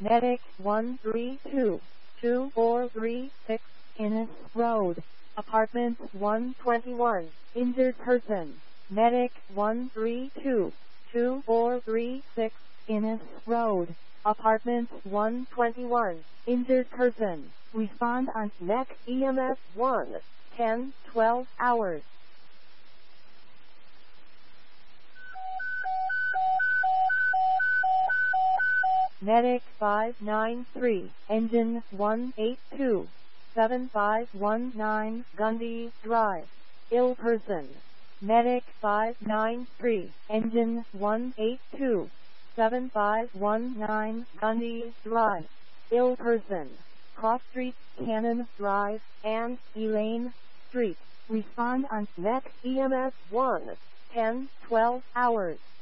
Medic 132-2436, Innis Road, Apartment 121, injured person. Medic 132-2436, Innis Road, Apartment 121, injured person. Respond on NEC EMS 1, 10-12 hours. Medic 593, Engine 182, 7519, Gundy Drive, ill person. Medic 593, Engine 182, 7519, Gundy Drive, ill person. Cross Street, Cannon Drive, and Elaine Street. Respond on NEC EMS 1, 10-12 hours.